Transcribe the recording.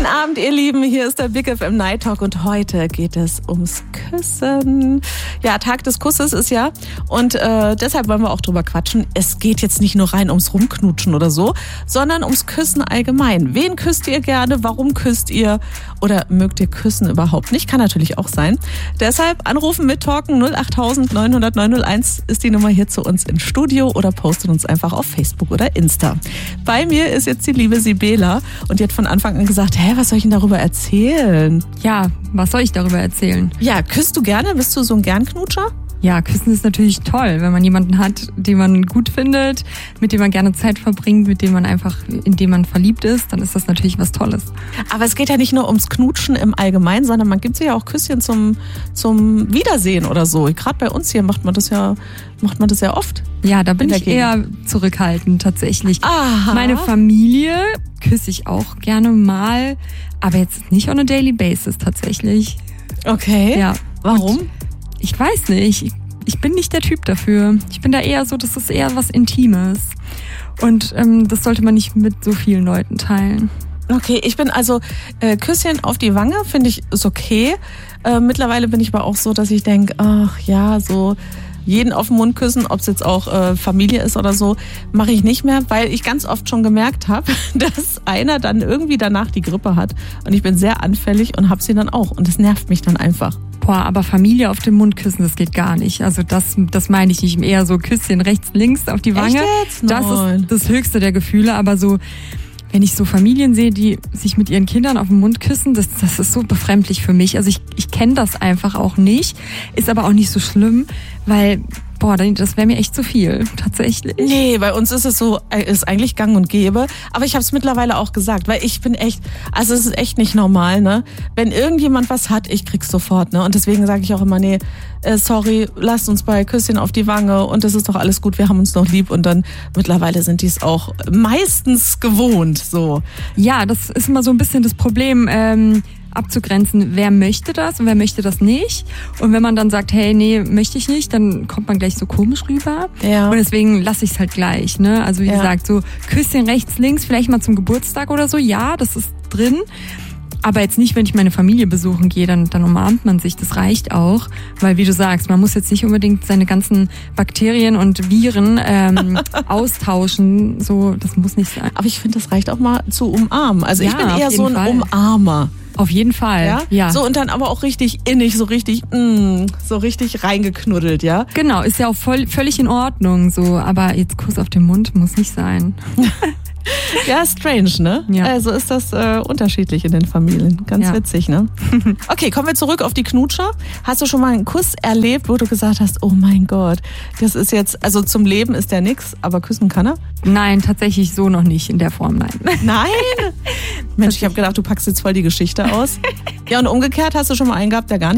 Guten Abend, ihr Lieben. Hier ist der Big FM Night Talk und heute geht es ums Küssen. Ja, Tag des Kusses ist ja und deshalb wollen wir auch drüber quatschen. Es geht jetzt nicht nur rein ums Rumknutschen oder so, sondern ums Küssen allgemein. Wen küsst ihr gerne? Warum küsst ihr? Oder mögt ihr Küssen überhaupt nicht? Kann natürlich auch sein. Deshalb anrufen, mittalken 08000 900 901 ist die Nummer hier zu uns ins Studio oder postet uns einfach auf Facebook oder Insta. Bei mir ist jetzt die liebe Sibela und die hat von Anfang an gesagt, was soll ich denn darüber erzählen? Ja, was soll ich darüber erzählen? Ja, küsst du gerne? Bist du so ein Gernknutscher? Ja, küssen ist natürlich toll, wenn man jemanden hat, den man gut findet, mit dem man gerne Zeit verbringt, mit dem man einfach, in dem man verliebt ist, dann ist das natürlich was Tolles. Aber es geht ja nicht nur ums Knutschen im Allgemeinen, sondern man gibt sich ja auch Küsschen zum Wiedersehen oder so. Gerade bei uns hier macht man das ja oft. Ja, da bin ich eher zurückhaltend tatsächlich. Aha. Meine Familie küsse ich auch gerne mal, aber jetzt nicht on a daily basis tatsächlich. Okay. Ja. Warum? Ich weiß nicht. Ich bin nicht der Typ dafür. Ich bin da eher so, das ist eher was Intimes. Und das sollte man nicht mit so vielen Leuten teilen. Okay, ich bin also Küsschen auf die Wange, finde ich, ist okay. Mittlerweile bin ich aber auch so, dass ich denke, ach ja, so jeden auf den Mund küssen, ob es jetzt auch Familie ist oder so, mache ich nicht mehr, weil ich ganz oft schon gemerkt habe, dass einer dann irgendwie danach die Grippe hat. Und ich bin sehr anfällig und habe sie dann auch. Und das nervt mich dann einfach. Boah, aber Familie auf den Mund küssen, das geht gar nicht. Also das meine ich nicht. Eher so Küsschen rechts, links auf die Wange. Echt jetzt? Das ist das höchste der Gefühle. Aber so, wenn ich so Familien sehe, die sich mit ihren Kindern auf den Mund küssen, das ist so befremdlich für mich. Also ich kenne das einfach auch nicht. Ist aber auch nicht so schlimm, weil das wäre mir echt zu viel, tatsächlich. Nee, bei uns ist es so, ist eigentlich gang und gäbe. Aber ich habe es mittlerweile auch gesagt, weil ich bin echt, also es ist echt nicht normal, ne? Wenn irgendjemand was hat, ich krieg's sofort, ne? Und deswegen sage ich auch immer, nee, sorry, lasst uns bei Küsschen auf die Wange und das ist doch alles gut, wir haben uns noch lieb. Und dann mittlerweile sind die es auch meistens gewohnt, so. Ja, das ist immer so ein bisschen das Problem, abzugrenzen, wer möchte das und wer möchte das nicht. Und wenn man dann sagt, hey, nee, möchte ich nicht, dann kommt man gleich so komisch rüber. Ja. Und deswegen lasse ich es halt gleich, ne? Also wie gesagt, so Küsschen rechts, links, vielleicht mal zum Geburtstag oder so, ja, das ist drin. Aber jetzt nicht, wenn ich meine Familie besuchen gehe, dann umarmt man sich, das reicht auch. Weil wie du sagst, man muss jetzt nicht unbedingt seine ganzen Bakterien und Viren austauschen, so, das muss nicht sein. Aber ich finde, das reicht auch mal zu umarmen. Also ich bin eher so ein Umarmer. Auf jeden Fall, ja. So, und dann aber auch richtig innig, so richtig reingeknuddelt, ja? Genau, ist ja auch völlig in Ordnung, so. Aber jetzt Kuss auf den Mund muss nicht sein. Ja, strange, ne? Ja. Also ist das unterschiedlich in den Familien. Ganz witzig, ne? Okay, kommen wir zurück auf die Knutscher. Hast du schon mal einen Kuss erlebt, wo du gesagt hast, oh mein Gott, das ist jetzt, also zum Leben ist der nix, aber küssen kann er? Nein, tatsächlich so noch nicht in der Form, nein. Nein? Mensch, ich habe gedacht, du packst jetzt voll die Geschichte aus. Ja, und umgekehrt hast du schon mal einen gehabt, der gar nicht